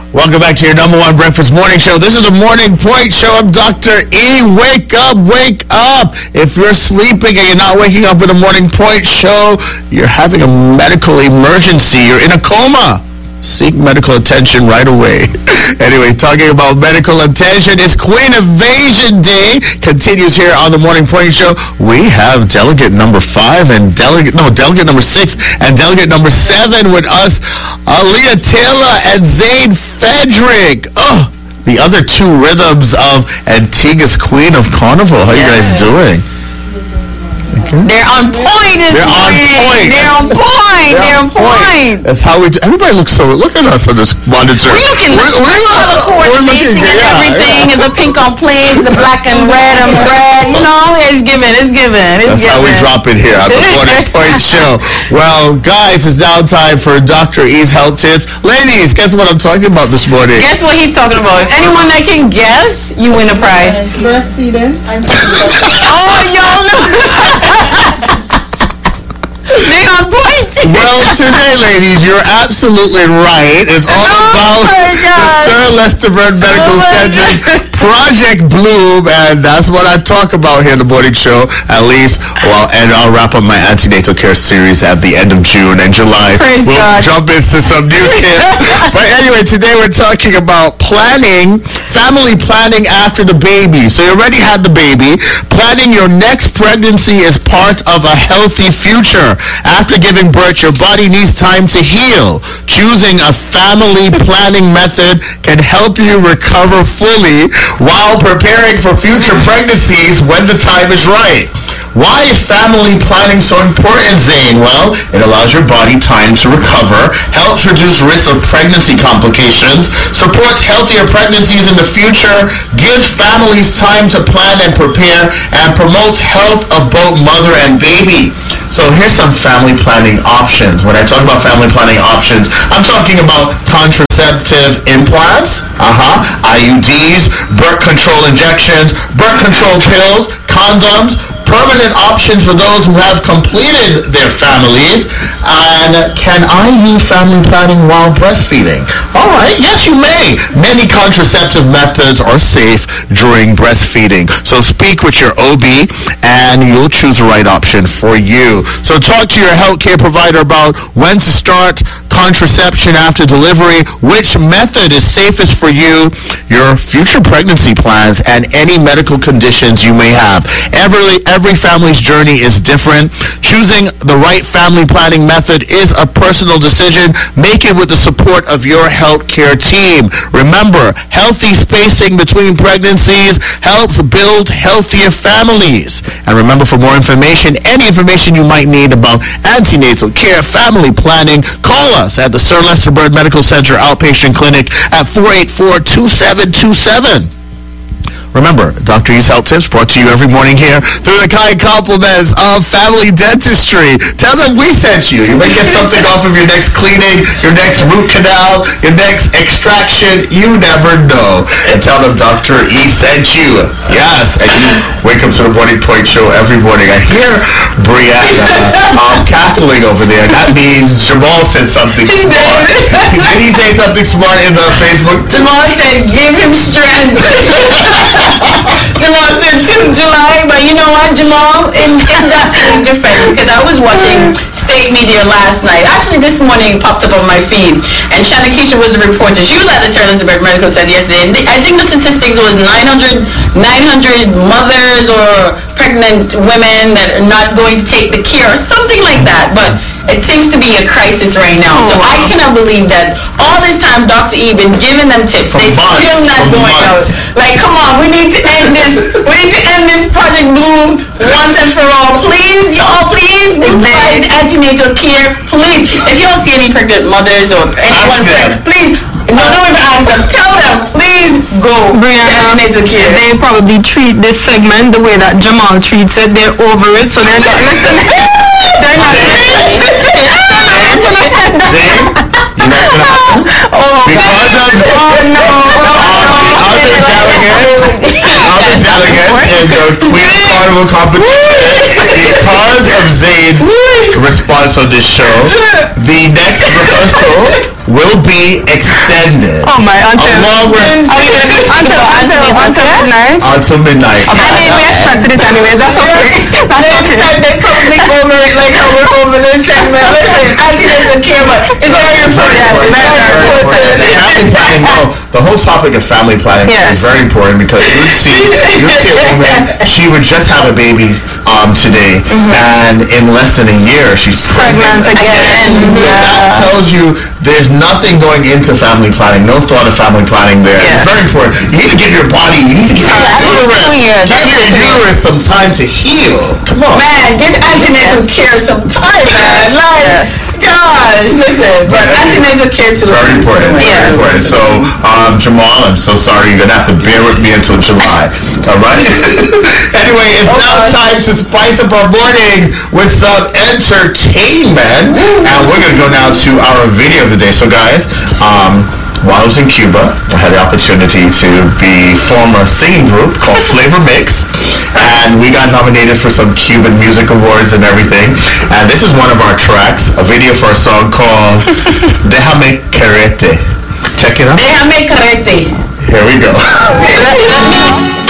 Welcome back to your number one breakfast morning show. This is the Morning Point Show. I'm Dr. E. Wake up, wake up. If you're sleeping and you're not waking up with the Morning Point Show, you're having a medical emergency. You're in a coma. Seek medical attention right away. Anyway, talking about medical attention, it's Queen Evasion Day. Continues here on the Morning Point Show. We have delegate number 5 and delegate number 6 and delegate number 7 with us, Aaliyah Taylor and Zaid Frederick. Oh, the other two rhythms of Antigua's Queen of Carnival. How you guys doing? Okay. They're on point. They're on point. That's how we do. Everybody look at us on this monitor. We're looking and everything is the pink on plate, the black and red on red. You know, it's given. That's how we drop it here on the Morning Point Show. Well, guys, it's now time for Dr. E's health tips. Ladies, guess what I'm talking about this morning? Guess what he's talking about? Anyone that can guess, you win a prize. Breastfeeding. Oh, y'all know. They on point. Well, today, ladies, you're absolutely right. It's all about the Sir Lester Bird Medical Center's Project Bloom, and that's what I talk about here in the morning show, at least. Well, and I'll wrap up my antenatal care series at the end of June and July. We'll jump into some new tips. But anyway, today we're talking about family planning after the baby. So you already had the baby. Planning your next pregnancy is part of a healthy future. After giving birth, your body needs time to heal. Choosing a family planning method can help you recover fully while preparing for future pregnancies when the time is right. Why is family planning so important, Zane? Well, it allows your body time to recover, helps reduce risk of pregnancy complications, supports healthier pregnancies in the future, gives families time to plan and prepare, and promotes health of both mother and baby. So here's some family planning options. When I talk about family planning options, I'm talking about contraceptive implants, IUDs, birth control injections, birth control pills, condoms, permanent options for those who have completed their families. And can I use family planning while breastfeeding? All right, yes, you may. Many contraceptive methods are safe during breastfeeding. So speak with your OB and you'll choose the right option for you. So talk to your healthcare provider about when to start contraception after delivery, which method is safest for you, your future pregnancy plans, and any medical conditions you may have. Every family's journey is different. Choosing the right family planning method is a personal decision. Make it with the support of your healthcare team. Remember, healthy spacing between pregnancies helps build healthier families. And remember, for more information, any information you might need about antenatal care, family planning, call us at the Sir Lester Bird Medical Center Outpatient Clinic at 484-2727. Remember, Dr. E's Health Tips brought to you every morning here through the kind compliments of Family Dentistry. Tell them we sent you. You may get something off of your next cleaning, your next root canal, your next extraction. You never know. And tell them Dr. E sent you. Yes, and you wake up to the Morning Point Show every morning. I hear Brianna cackling over there. That means Jamal said something smart. Did he say something smart in the Facebook? Jamal said, give him strength. Jamal said 2 July, but you know what, Jamal, in that is different because I was watching state media last night. Actually, this morning it popped up on my feed, and Shanna Keisha was the reporter. She was at the Sir Elizabeth Medical Center yesterday, and I think the statistics was 900 mothers or pregnant women that are not going to take the care or something like that, but it seems to be a crisis right now. So I cannot believe that all this time Dr. E been giving them tips. They still not going out. Like, come on, we need to end this. We need to end this Project Bloom once and for all. Please, y'all, please provide antenatal care. Please, if y'all see any pregnant mothers or anyone pregnant, please. No, don't even ask them. Tell them, please go. Brianna, they probably treat this segment the way that Jamal treats it. They're over it, so they're not listening. They're not listening. You know what's going to happen? Because of other delegates in the Queen carnival competition. Because of Zayd's response on this show, the next rehearsal will be extended. Oh my, until midnight. Until midnight. I mean, we expected it anyways. That's okay. They probably over it like how we're over this segment. Listen, Auntie doesn't care, but it's very important. It's very important. Family planning, no. The whole topic of family planning is very important because you'd see a woman, she would just have a baby today, and in less than a year, she's pregnant again. That tells you there's nothing going into family planning, no thought of family planning there. It's very important. You need to give your body, you need to give your uterus some time to heal. Come on. Man, give antenatal care some time, man. Like, gosh, listen. But antenatal care too. Very important. Very important. So, Jamal, I'm so sorry. You're going to have to bear with me until July. All right? Anyway, it's now time to spice up our mornings with some entertainment. And we're going to go now to our video of the day. So, guys, while I was in Cuba, I had the opportunity to form a singing group called Flavor Mix, and we got nominated for some Cuban music awards and everything. And this is one of our tracks, a video for a song called Déjame Quererte. Check it out. Déjame Quererte. Here we go.